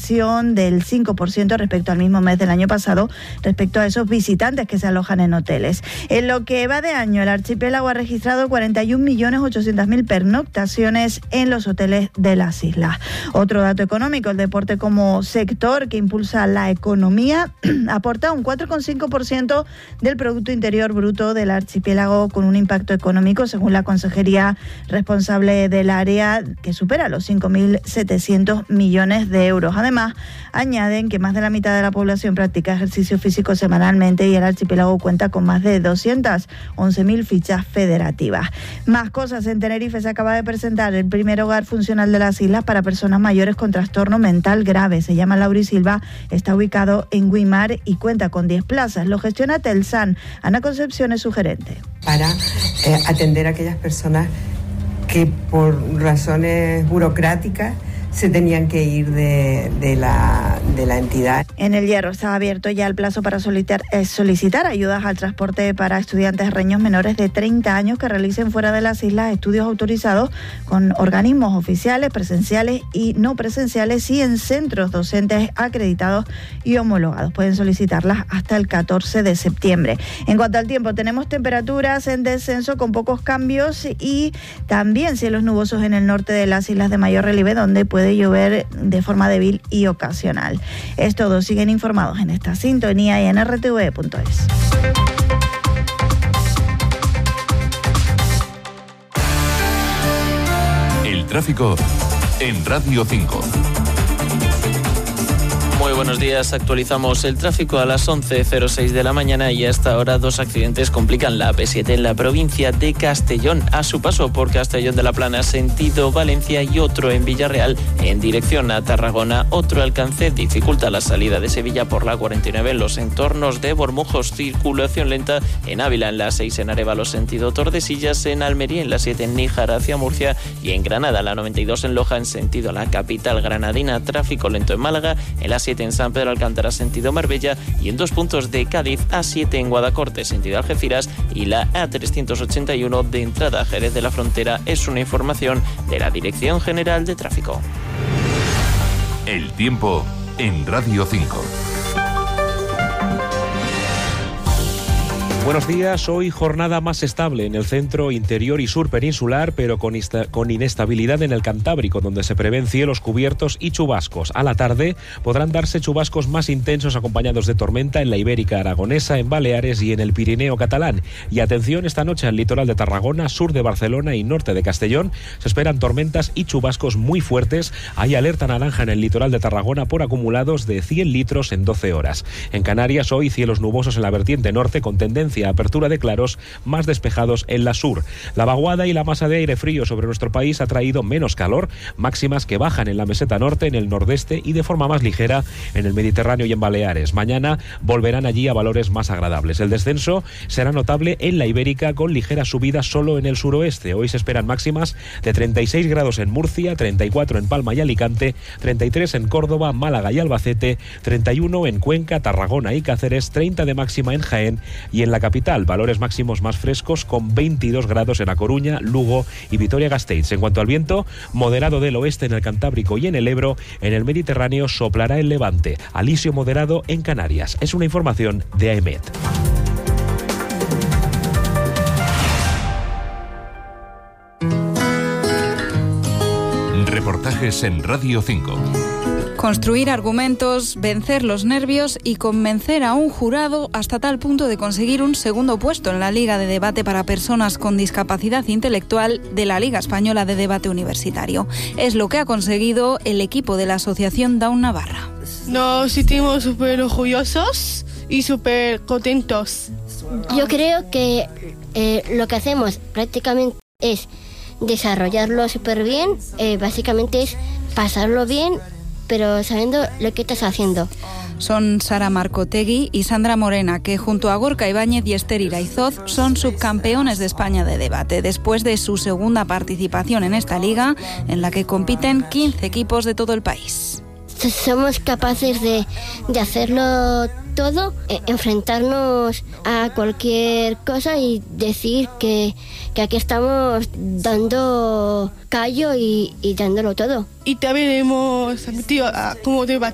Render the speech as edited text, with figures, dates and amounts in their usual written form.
recuperación del 5% respecto al mismo mes del año pasado, respecto a esos visitantes que se alojan en hoteles. En lo que va de año, el archipiélago ha registrado 41.800.000 pernoctaciones en los hoteles de las islas. Otro dato económico, el deporte como sector que impulsa la economía aporta un 4,5% del Producto Interior Bruto del archipiélago, con un impacto económico, según la consejería responsable del área, que supera los 5.700 millones de euros. Además, añaden que más de la mitad de la población practica ejercicio físico semanalmente y el archipiélago cuenta con más de 211.000 fichas federativas. Más cosas, en Tenerife se acaba de presentar el primer hogar funcional de las islas para personas mayores con trastorno mental grave. Se llama Lauri Silva, está ubicado en Guimar y cuenta con 10 plazas. Lo gestiona Telsan. Ana Concepción es su gerente. Para atender a aquellas personas que por razones burocráticas se tenían que ir de la entidad. En El Hierro está abierto ya el plazo para solicitar ayudas al transporte para estudiantes reños menores de 30 años que realicen fuera de las islas estudios autorizados con organismos oficiales, presenciales y no presenciales y en centros docentes acreditados y homologados. Pueden solicitarlas hasta el 14 de septiembre. En cuanto al tiempo, tenemos temperaturas en descenso con pocos cambios y también cielos nubosos en el norte de las islas de mayor relieve, donde puede llover de forma débil y ocasional. Es todo. Siguen informados en esta sintonía y en rtv.es. El tráfico en Radio 5. Muy buenos días, actualizamos el tráfico a las 11:06 de la mañana y hasta ahora 2 accidentes complican la AP7 en la provincia de Castellón, a su paso por Castellón de la Plana sentido Valencia y otro en Villarreal en dirección a Tarragona. Otro alcance dificulta la salida de Sevilla por la 49 en los entornos de Bormujos, circulación lenta en Ávila en la 6 en Arévalo sentido Tordesillas, en Almería en la 7 en Níjar hacia Murcia y en Granada la 92 en Loja en sentido a la capital granadina, tráfico lento en Málaga, en la 7 en San Pedro Alcántara sentido Marbella y en 2 puntos de Cádiz, A7 en Guadacorte sentido Algeciras y la A381 de entrada a Jerez de la Frontera. Es una información de la Dirección General de Tráfico. El tiempo en Radio 5. Buenos días, hoy jornada más estable en el centro, interior y sur peninsular, pero con inestabilidad en el Cantábrico, donde se prevén cielos cubiertos y chubascos. A la tarde podrán darse chubascos más intensos acompañados de tormenta en la Ibérica Aragonesa, en Baleares y en el Pirineo catalán. Y atención, esta noche al litoral de Tarragona, sur de Barcelona y norte de Castellón, se esperan tormentas y chubascos muy fuertes. Hay alerta naranja en el litoral de Tarragona por acumulados de 100 litros en 12 horas. En Canarias, hoy cielos nubosos en la vertiente norte con tendencia a apertura de claros, más despejados en la sur. La vaguada y la masa de aire frío sobre nuestro país ha traído menos calor, máximas que bajan en la meseta norte, en el nordeste y de forma más ligera en el Mediterráneo y en Baleares. Mañana volverán allí a valores más agradables. El descenso será notable en la Ibérica con ligera subida solo en el suroeste. Hoy se esperan máximas de 36 grados en Murcia, 34 en Palma y Alicante, 33 en Córdoba, Málaga y Albacete, 31 en Cuenca, Tarragona y Cáceres, 30 de máxima en Jaén y en la capital, valores máximos más frescos con 22 grados en A Coruña, Lugo y Vitoria-Gasteiz. En cuanto al viento, moderado del oeste en el Cantábrico y en el Ebro, en el Mediterráneo soplará el levante, alisio moderado en Canarias. Es una información de AEMET. Reportajes en Radio 5. Construir argumentos, vencer los nervios y convencer a un jurado hasta tal punto de conseguir un segundo puesto en la Liga de Debate para Personas con Discapacidad Intelectual de la Liga Española de Debate Universitario. Es lo que ha conseguido el equipo de la Asociación Down Navarra. Nos sentimos súper orgullosos y súper contentos. Yo creo que lo que hacemos prácticamente es desarrollarlo súper bien, básicamente es pasarlo bien, pero sabiendo lo que estás haciendo. Son Sara Marcotegui y Sandra Morena, que junto a Gorka Ibáñez y Esther Iraizoz son subcampeones de España de debate, después de su segunda participación en esta liga, en la que compiten 15 equipos de todo el país. Somos capaces de hacerlo todo, enfrentarnos a cualquier cosa y decir que aquí estamos dando callo y dándolo todo. Y también hemos aprendido cómo debatir